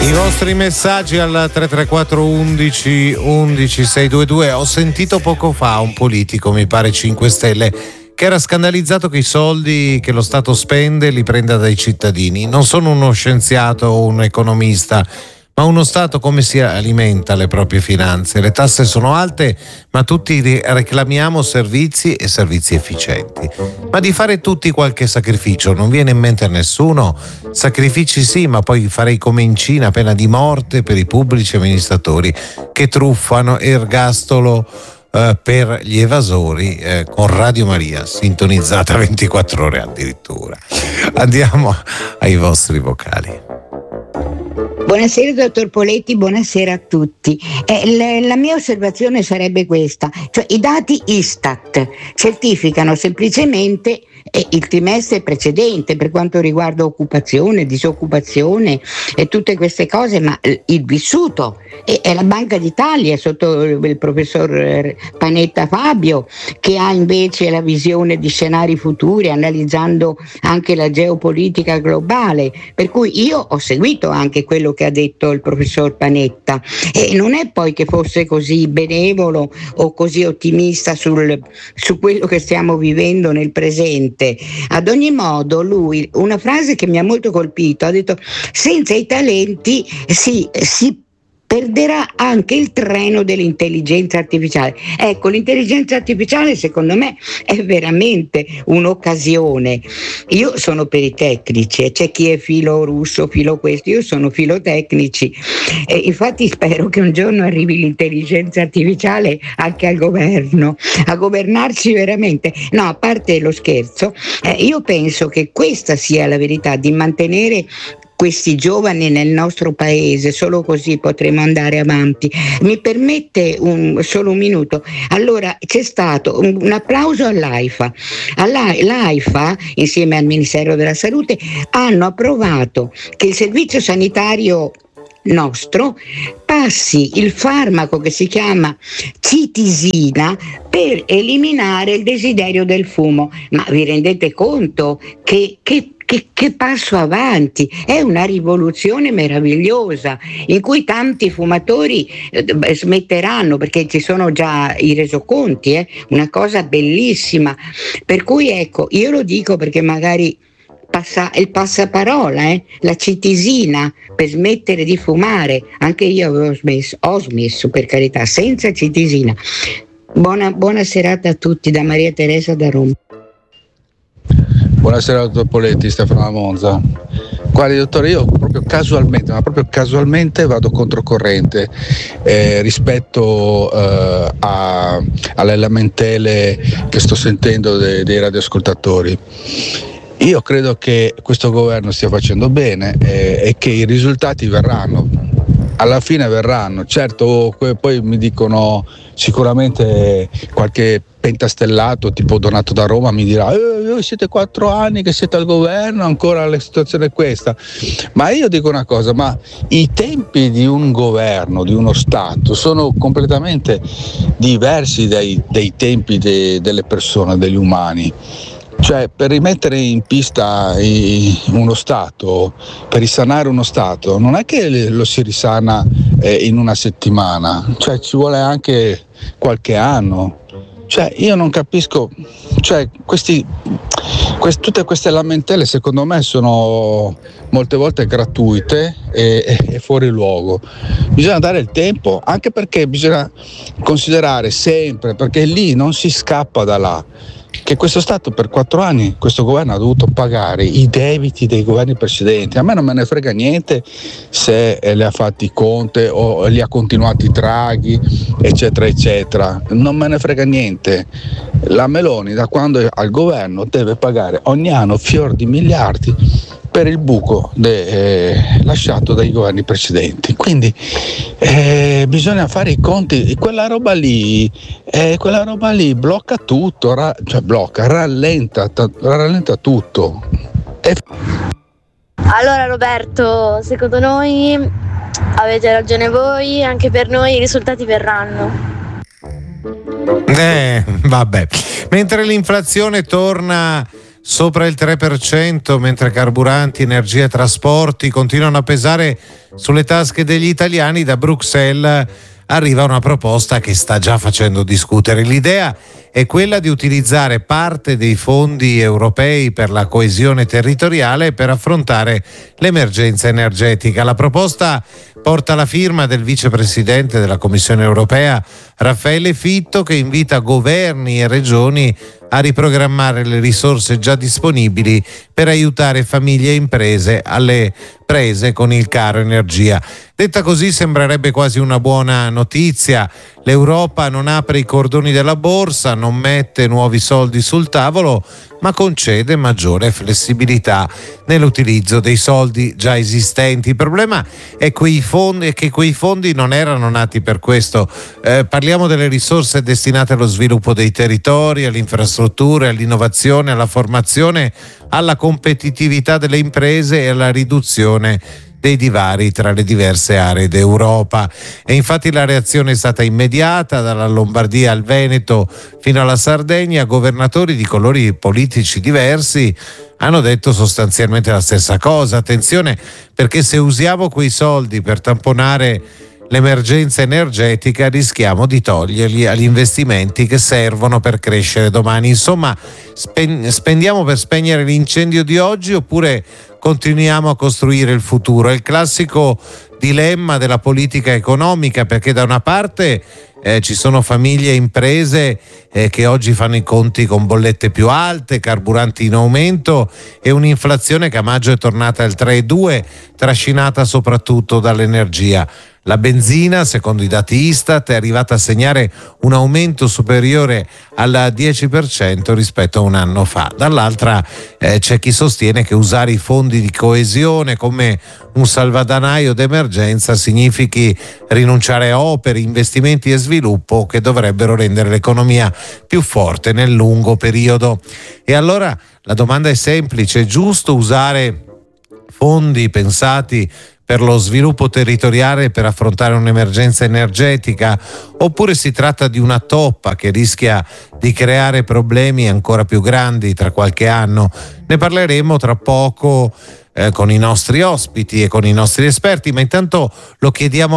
I vostri messaggi al 334 11 11 622. Ho sentito poco fa un politico, mi pare 5 Stelle, che era scandalizzato che i soldi che lo Stato spende li prenda dai cittadini. Non sono uno scienziato o un economista, ma uno Stato come si alimenta le proprie finanze? Le tasse sono alte, ma tutti reclamiamo servizi e servizi efficienti. Ma di fare tutti qualche sacrificio non viene in mente a nessuno? Sacrifici sì, ma poi farei come in Cina, pena di morte per i pubblici amministratori che truffano, ergastolo per gli evasori, con Radio Maria sintonizzata 24 ore addirittura. Andiamo ai vostri vocali. Buonasera dottor Poletti, buonasera a tutti. La mia osservazione sarebbe questa, cioè i dati Istat certificano semplicemente il trimestre precedente per quanto riguarda occupazione, disoccupazione e tutte queste cose, ma il vissuto è la Banca d'Italia sotto il professor Panetta Fabio, che ha invece la visione di scenari futuri analizzando anche la geopolitica globale, per cui io ho seguito anche quello che ha detto il professor Panetta e non è poi che fosse così benevolo o così ottimista su quello che stiamo vivendo nel presente. Ad ogni modo lui, una frase che mi ha molto colpito, ha detto: senza i talenti si perderà anche il treno dell'intelligenza artificiale. Ecco, l'intelligenza artificiale secondo me è veramente un'occasione. Io sono per i tecnici, c'è chi è filo russo, filo questo, io sono filo tecnici e infatti spero che un giorno arrivi l'intelligenza artificiale anche al governo, a governarci veramente. No, a parte lo scherzo, io penso che questa sia la verità, di mantenere questi giovani nel nostro paese, solo così potremo andare avanti. Mi permette solo un minuto? Allora, c'è stato un applauso all'AIFA. L'AIFA, insieme al Ministero della Salute, hanno approvato che il servizio sanitario nostro passi il farmaco che si chiama citisina per eliminare il desiderio del fumo. Ma vi rendete conto che passo avanti? È una rivoluzione meravigliosa in cui tanti fumatori smetteranno, perché ci sono già i resoconti, una cosa bellissima. Per cui ecco, io lo dico perché magari il passaparola, la citisina per smettere di fumare. Anche io ho smesso per carità, senza citisina. Buona serata a tutti da Maria Teresa da Roma. Buonasera dottor Poletti, Stefano da Monza. Guardi dottore, io proprio casualmente vado controcorrente rispetto alle lamentele che sto sentendo dei radioascoltatori. Io credo che questo governo stia facendo bene e che i risultati verranno. Alla fine verranno, certo poi mi dicono sicuramente qualche pentastellato tipo Donato da Roma mi dirà siete 4 anni che siete al governo, ancora la situazione è questa. Ma io dico una cosa, ma i tempi di un governo, di uno Stato sono completamente diversi dai tempi delle persone, degli umani. Cioè, per rimettere in pista uno Stato, per risanare uno Stato, non è che lo si risana in una settimana, cioè ci vuole anche qualche anno. Cioè, io non capisco, cioè tutte queste lamentele secondo me sono molte volte gratuite e fuori luogo. Bisogna dare il tempo, anche perché bisogna considerare sempre, perché lì non si scappa da là, che questo Stato per 4 anni, questo governo ha dovuto pagare i debiti dei governi precedenti. A me non me ne frega niente se li ha fatti Conte o li ha continuati Draghi, eccetera eccetera, non me ne frega niente. La Meloni da quando è al governo deve pagare ogni anno fior di miliardi per il buco lasciato dai governi precedenti. Quindi bisogna fare i conti. Quella roba lì blocca tutto, rallenta tutto. Allora Roberto, secondo noi avete ragione voi, anche per noi i risultati verranno. Vabbè. Mentre l'inflazione torna sopra il 3%, mentre carburanti, energia e trasporti continuano a pesare sulle tasche degli italiani. Da Bruxelles arriva una proposta che sta già facendo discutere. L'idea è quella di utilizzare parte dei fondi europei per la coesione territoriale per affrontare l'emergenza energetica. La proposta porta la firma del vicepresidente della Commissione europea Raffaele Fitto, che invita governi e regioni a riprogrammare le risorse già disponibili per aiutare famiglie e imprese alle prese con il caro energia. Detta così sembrerebbe quasi una buona notizia. L'Europa non apre i cordoni della borsa, non mette nuovi soldi sul tavolo, ma concede maggiore flessibilità nell'utilizzo dei soldi già esistenti. Il problema è che quei fondi non erano nati per questo. Parliamo delle risorse destinate allo sviluppo dei territori, alle infrastrutture, all'innovazione, alla formazione, alla competitività delle imprese e alla riduzione dei divari tra le diverse aree d'Europa. E infatti la reazione è stata immediata, dalla Lombardia al Veneto fino alla Sardegna. Governatori di colori politici diversi hanno detto sostanzialmente la stessa cosa. Attenzione, perché se usiamo quei soldi per tamponare l'emergenza energetica rischiamo di toglierli agli investimenti che servono per crescere domani. Insomma, spendiamo per spegnere l'incendio di oggi oppure continuiamo a costruire il futuro? È il classico dilemma della politica economica, perché da una parte ci sono famiglie e imprese che oggi fanno i conti con bollette più alte, carburanti in aumento e un'inflazione che a maggio è tornata al 3,2, trascinata soprattutto dall'energia. La benzina, secondo i dati Istat, è arrivata a segnare un aumento superiore al 10% rispetto a un anno fa. Dall'altra c'è chi sostiene che usare i fondi di coesione come un salvadanaio d'emergenza significhi rinunciare a opere, investimenti e sviluppo che dovrebbero rendere l'economia più forte nel lungo periodo. E allora la domanda è semplice: è giusto usare fondi pensati per lo sviluppo territoriale per affrontare un'emergenza energetica, oppure si tratta di una toppa che rischia di creare problemi ancora più grandi tra qualche anno? Ne parleremo tra poco con i nostri ospiti e con i nostri esperti, ma intanto lo chiediamo